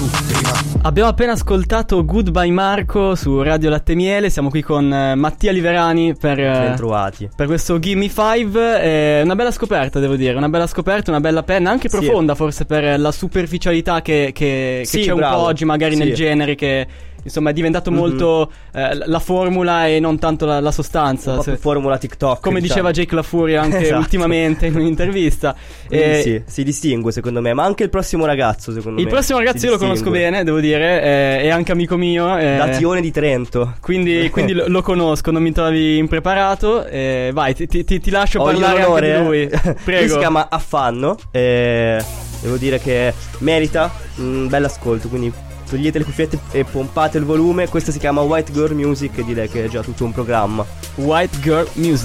Abbiamo appena ascoltato Goodbye Marco su Radio Latte Miele. Siamo qui con Mattia Liverani per questo Gimme 5. Una bella scoperta, devo dire. Una bella scoperta, una bella penna, anche profonda, forse, per la superficialità che c'è un po' oggi magari nel genere, che insomma è diventato molto la formula e non tanto la sostanza. Un po' più formula TikTok, come diceva Jake La Furia anche esatto. ultimamente in un'intervista. Sì, si distingue secondo me. Ma anche il prossimo ragazzo, secondo me. Il prossimo ragazzo io lo conosco bene, devo dire. È anche amico mio. Da Tione di Trento. Quindi lo conosco, non mi trovi impreparato. Vai, ti lascio parlare anche di lui. Prego. Lui si chiama Affanno. Devo dire che merita un bel ascolto, quindi togliete le cuffiette e pompate il volume. Questa si chiama White Girl Music e direi che è già tutto un programma. White Girl Music.